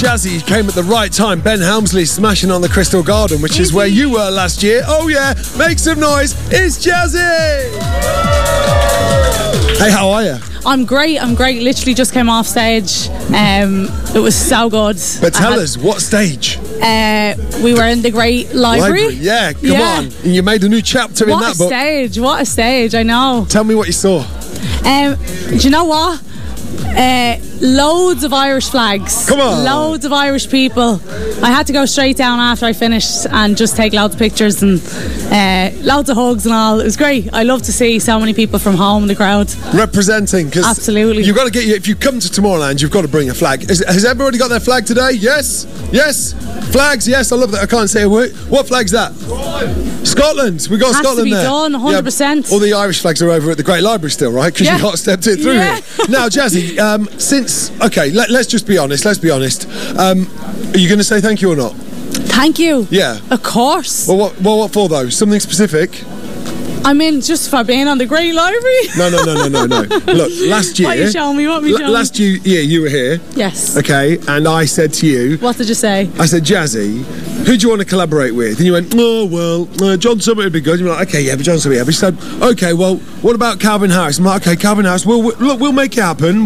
Jazzy came at the right time. Ben Helmsley smashing on the Crystal Garden, which is where you were last year. Oh yeah, make some noise. It's Jazzy. Hey, how are you? I'm great. Literally just came off stage. It was so good. But tell us, what stage? We were in the Great Library. Yeah, come on. And you made a new chapter in that book. What a stage, I know. Tell me what you saw. Do you know what? Loads of Irish flags. Come on. Loads of Irish people. I had to go straight down after I finished and just take loads of pictures and loads of hugs and all. It was great. I love to see so many people from home in the crowd. Representing, because absolutely. You've got to get if you come to Tomorrowland, you've got to bring a flag. Has everybody got their flag today? Yes? Flags, yes, I love that. I can't say a word. What flag's that? Scotland. We got Scotland there. Has to be done, 100%. All the Irish flags are over at the Great Library still, right? Because you hot stepped it through here. Now, Jazzy, let's just be honest. Let's be honest. Are you going to say thank you or not? Thank you. Yeah. Of course. Well, what for though? Something specific? I mean, just for being on the Great Library. No. Look, last year. What are you showing me? Last year, you were here. Yes. Okay, and I said to you. What did you say? I said, Jazzy, who do you want to collaborate with? And you went, oh, well, John Summit would be good. You were like, okay, yeah, but John Summit, yeah. But he said, okay, well, what about Calvin Harris? I'm like, okay, Calvin Harris, we'll make it happen.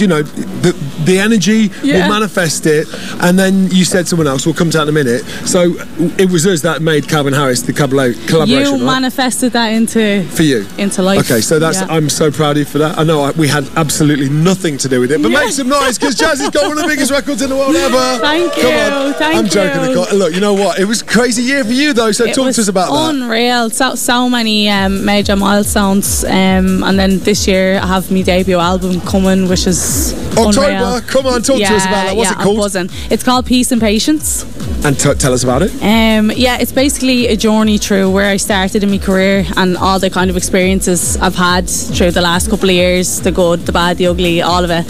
The energy, we'll manifest it. And then you said someone else, we'll come to that in a minute. So it was us that made Calvin Harris the collaboration, You manifested that into life. Okay, so I'm so proud of you for that. I know we had absolutely nothing to do with it, but make some noise because Jazzy's got one of the biggest records in the world ever. Thank you. I'm joking. Look, you know what? It was a crazy year for you though, so talk to us about that. Unreal. So many major milestones, and then this year I have my debut album coming, which is October. Unreal. Come on, talk to us about that. What's it called? I'm buzzing. It's called Peace and Patience. And tell us about it. It's basically a journey through where I started in my career and all the kind of experiences I've had through the last couple of years, the good, the bad, the ugly, all of it.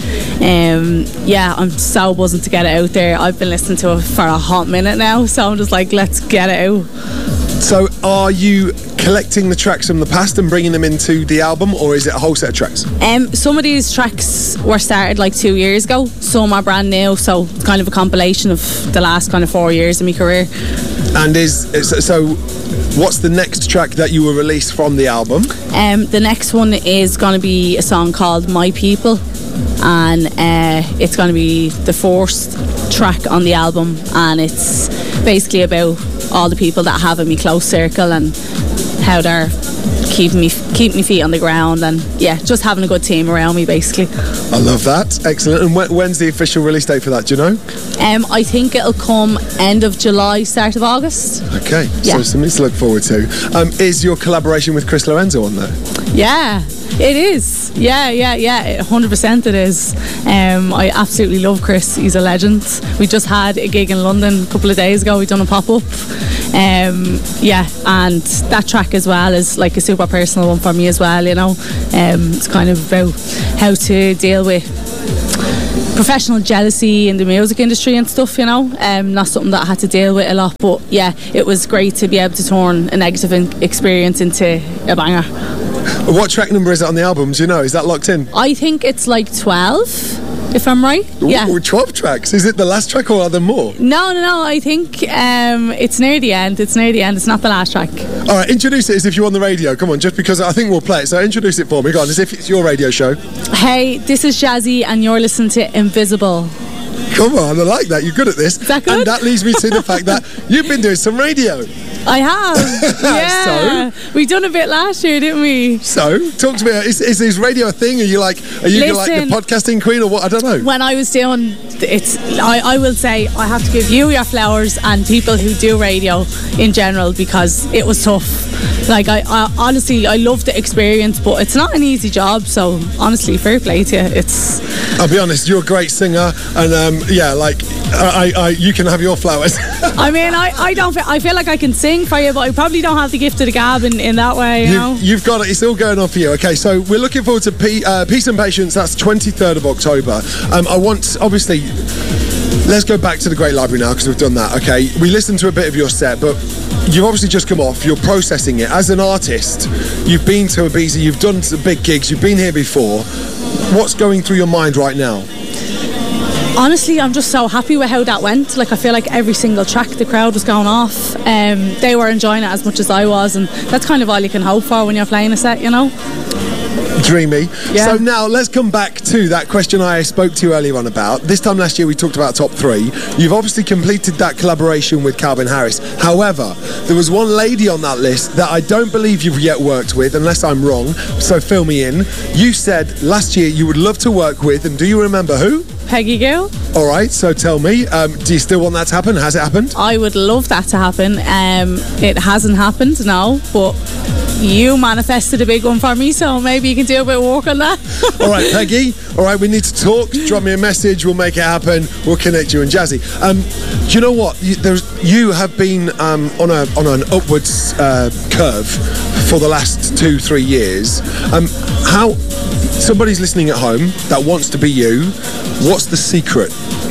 I'm so buzzing to get it out there. I've been listening to it for a hot minute now, so I'm just like, let's get it out. So are you collecting the tracks from the past and bringing them into the album, or is it a whole set of tracks? Some of these tracks were started like 2 years ago, some are brand new, so it's kind of a compilation of the last kind of 4 years of my career. And what's the next track that you will release from the album? The next one is going to be a song called My People, and it's going to be the fourth track on the album, and it's basically about all the people that have in my close circle and how they're keep me feet on the ground, and just having a good team around me basically. I love that. Excellent. And when's the official release date for that, do you know? I think it'll come end of July, start of August. Okay, so something to look forward to. Is your collaboration with Chris Lorenzo on there? Yeah, it is. Yeah, 100% it is. I absolutely love Chris. He's a legend. We just had a gig in London a couple of days ago. We done a pop-up. And that track as well is like a super personal one for me as well, you know. It's kind of about how to deal with professional jealousy in the music industry and stuff, you know. Not something that I had to deal with a lot, but it was great to be able to turn a negative experience into a banger. What track number is it on the album? Do you know? Is that locked in? I think it's like 12, if I'm right. Ooh, 12 tracks. Is it the last track or are there more? No. I think it's near the end. It's not the last track. All right, introduce it as if you're on the radio. Come on, just because I think we'll play it. So introduce it for me. Go on, as if it's your radio show. Hey, this is Jazzy and you're listening to Invisible. Come on, I like that. You're good at this. Is that good? And that leads me to the fact that you've been doing some radio. I have. Yeah. So? We done a bit last year, didn't we? So, talk to me. Is this radio a thing? Are you like the podcasting queen or what? I don't know. When I was doing it, I will say I have to give you your flowers and people who do radio in general, because it was tough. Like, I honestly, I love the experience, but it's not an easy job. So, honestly, fair play to you. I'll be honest, you're a great singer, and you can have your flowers. I mean, I feel like I can sing for you, but I probably don't have the gift of the gab in that way. You know? You've got it. It's all going on for you. Okay, so we're looking forward to Peace and Patience. That's 23rd of October. Let's go back to the Great Library now, because we've done that. Okay, we listened to a bit of your set, but you've obviously just come off. You're processing it as an artist. You've been to Ibiza. You've done some big gigs. You've been here before. What's going through your mind right now? Honestly, I'm just so happy with how that went. Like, I feel like every single track the crowd was going off. They were enjoying it as much as I was, and that's kind of all you can hope for when you're playing a set, you know? Dreamy. Yeah. So now let's come back to that question I spoke to you earlier on about. This time last year we talked about top 3. You've obviously completed that collaboration with Calvin Harris. However, there was one lady on that list that I don't believe you've yet worked with, unless I'm wrong, so fill me in. You said last year you would love to work with, and do you remember who? Peggy Gou. All right, so tell me, do you still want that to happen? Has it happened? I would love that to happen. It hasn't happened, no, but you manifested a big one for me, so maybe you can do a bit of work on that. All right, Peggy. All right, we need to talk. Drop me a message. We'll make it happen. We'll connect you and Jazzy. Do you know what? You have been on an upwards curve for the last 2-3 years. How somebody's listening at home that wants to be you? What's the secret?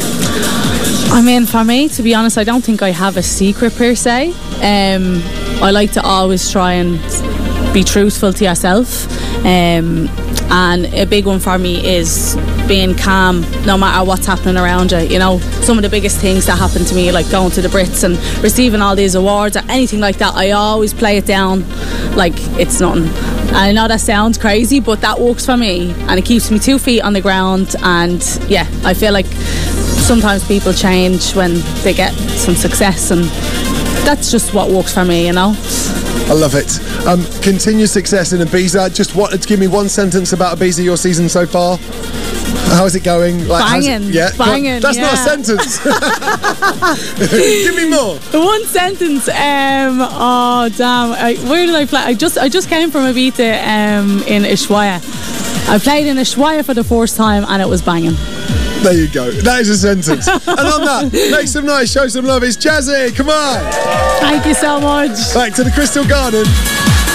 I mean, for me, to be honest, I don't think I have a secret per se. I like to always try and be truthful to yourself, and a big one for me is being calm no matter what's happening around you. You know, some of the biggest things that happened to me, like going to the Brits and receiving all these awards or anything like that, I always play it down like it's nothing. And I know that sounds crazy, but that works for me, and it keeps me 2 feet on the ground. And yeah, I feel like sometimes people change when they get some success, and that's just what works for me, you know. I love it. Continued success in Ibiza. Give me one sentence about Ibiza, your season so far. How's it going? Banging. Banging. That's not a sentence. Give me more. One sentence. Oh damn! Where did I play? I just came from Ibiza in Ushuaia. I played in Ushuaia for the first time, and it was banging. There you go. That is a sentence. And on that, make some noise, show some love. It's Jazzy. Come on. Thank you so much. Back to the Crystal Garden.